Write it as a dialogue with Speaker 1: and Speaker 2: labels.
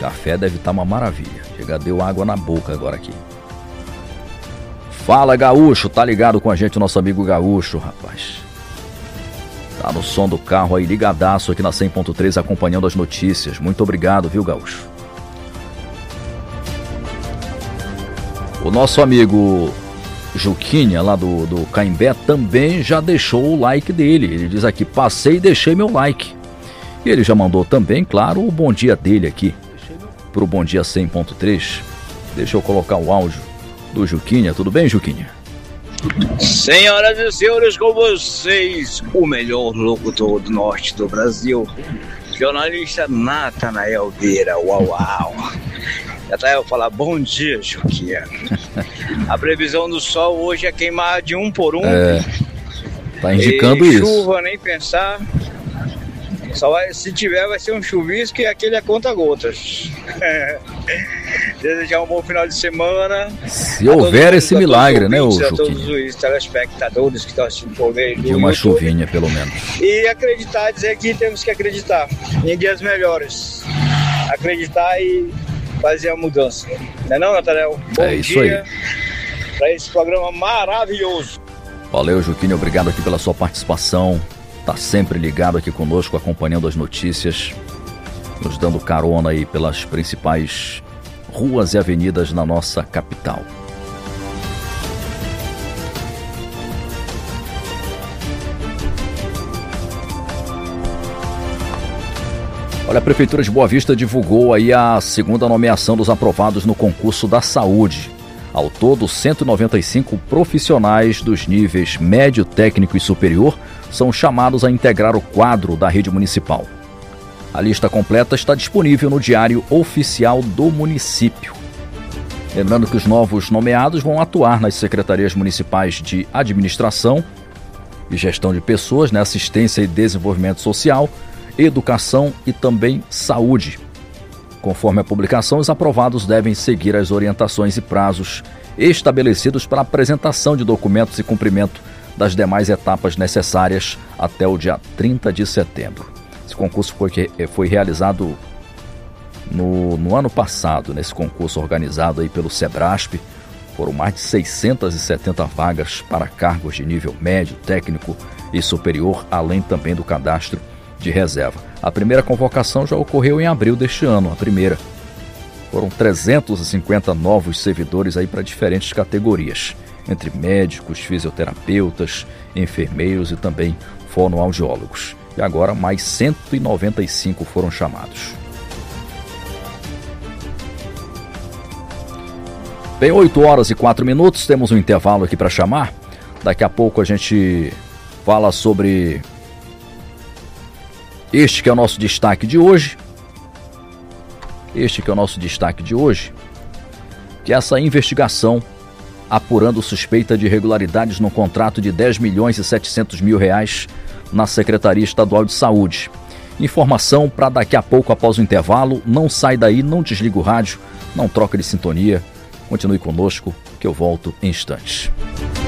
Speaker 1: Café deve estar uma maravilha. Chega, deu água na boca agora aqui. Fala, Gaúcho, tá ligado com a gente o nosso amigo Gaúcho, rapaz. Tá no som do carro aí, ligadaço aqui na 100.3, acompanhando as notícias. Muito obrigado, viu, Gaúcho? O nosso amigo Juquinha, lá do Caimbé, também já deixou o like dele. Ele diz aqui, passei e deixei meu like. E ele já mandou também, claro, o bom dia dele aqui, pro Bom Dia 100.3. Deixa eu colocar o áudio do Juquinha. Tudo bem, Juquinha?
Speaker 2: Senhoras e senhores, com vocês, o melhor locutor do norte do Brasil, jornalista Natanael Vieira. Uau! Natanael fala, bom dia, Juquinha. A previsão do sol hoje é queimar de 1 por 1.
Speaker 1: Tá indicando isso.
Speaker 2: Chuva, nem pensar. Só se tiver, vai ser um chuvisco e aquele é conta-gotas. Desejar um bom final de semana.
Speaker 1: Se houver esse milagre, né,
Speaker 2: Juquinha?
Speaker 1: A
Speaker 2: todos os telespectadores que estão assistindo por meio
Speaker 1: de uma chuvinha, pelo menos.
Speaker 2: E acreditar, dizer que temos que acreditar em dias melhores. Acreditar e fazer a mudança. Não é não, Natanael? Bom
Speaker 1: isso
Speaker 2: dia
Speaker 1: aí.
Speaker 2: Para esse programa maravilhoso.
Speaker 1: Valeu, Juquinha. Obrigado aqui pela sua participação. Tá sempre ligado aqui conosco, acompanhando as notícias, nos dando carona aí pelas principais ruas e avenidas na nossa capital. Olha, a Prefeitura de Boa Vista divulgou aí a segunda nomeação dos aprovados no concurso da saúde. Ao todo, 195 profissionais dos níveis médio, técnico e superior são chamados a integrar o quadro da rede municipal. A lista completa está disponível no Diário Oficial do município. Lembrando que os novos nomeados vão atuar nas secretarias municipais de Administração e Gestão de Pessoas, Assistência e Desenvolvimento Social, Educação e também Saúde. Conforme a publicação, os aprovados devem seguir as orientações e prazos estabelecidos para apresentação de documentos e cumprimento das demais etapas necessárias até o dia 30 de setembro. Esse concurso foi realizado no ano passado, nesse concurso organizado aí pelo Sebrasp. Foram mais de 670 vagas para cargos de nível médio, técnico e superior, além também do cadastro de reserva. A primeira convocação já ocorreu em abril deste ano, a primeira. Foram 350 novos servidores aí para diferentes categorias, entre médicos, fisioterapeutas, enfermeiros e também fonoaudiólogos. E agora mais 195 foram chamados. Bem, 8 horas e 4 minutos, temos um intervalo aqui para chamar. Daqui a pouco a gente fala sobre este que é o nosso destaque de hoje. Que é essa investigação apurando suspeita de irregularidades no contrato de 10 milhões e 700 mil reais na Secretaria Estadual de Saúde. Informação para daqui a pouco, após o intervalo. Não sai daí, não desliga o rádio, não troca de sintonia. Continue conosco que eu volto em instantes.